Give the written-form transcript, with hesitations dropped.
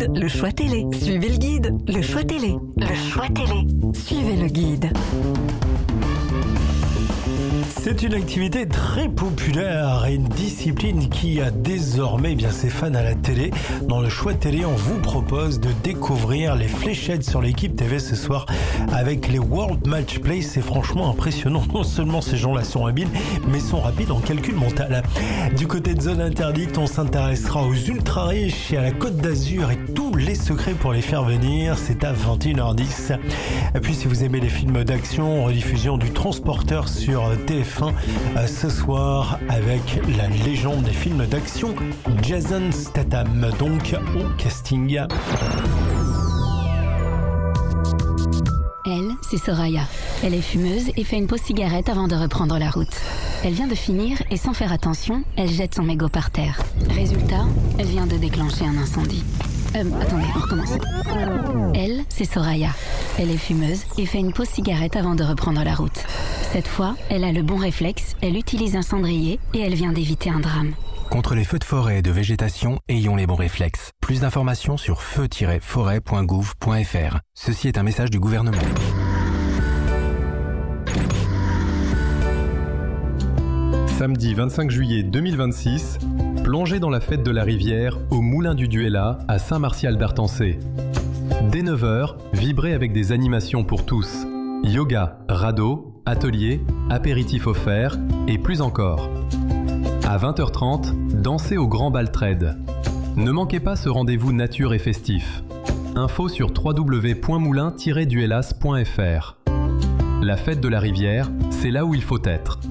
guide, le choix télé. Suivez le guide, le choix télé. Le choix télé. Suivez le guide. C'est une activité très populaire et une discipline qui a désormais bien ses fans à la télé. Dans le choix télé, on vous propose de découvrir les fléchettes sur l'équipe TV ce soir avec les World Match Play. C'est franchement impressionnant. Non seulement ces gens-là sont habiles, mais sont rapides en calcul mental. Du côté de Zone Interdite, on s'intéressera aux ultra riches et à la Côte d'Azur et tous les secrets pour les faire venir. C'est à 21h10. Et puis si vous aimez les films d'action, rediffusion du Transporteur sur TF1 ce soir avec la légende des films d'action Jason Statham, donc au casting. Elle, c'est Soraya. Elle est fumeuse et fait une pause cigarette avant de reprendre la route. Elle vient de finir et sans faire attention, elle jette son mégot par terre. Résultat, elle vient de déclencher un incendie. Attendez, on recommence. Elle, c'est Soraya. Elle est fumeuse et fait une pause cigarette avant de reprendre la route. Cette fois, elle a le bon réflexe, elle utilise un cendrier et elle vient d'éviter un drame. Contre les feux de forêt et de végétation, ayons les bons réflexes. Plus d'informations sur feu-forêt.gouv.fr. Ceci est un message du gouvernement. Samedi 25 juillet 2026, plongez dans la fête de la rivière au Moulin du Duella à Saint-Martial-d'Artancé. Dès 9h, vibrez avec des animations pour tous. Yoga, radeau, atelier, apéritif offert et plus encore. À 20h30, dansez au Grand Bal Trade. Ne manquez pas ce rendez-vous nature et festif. Info sur www.moulin-duellas.fr. La fête de la rivière, c'est là où il faut être.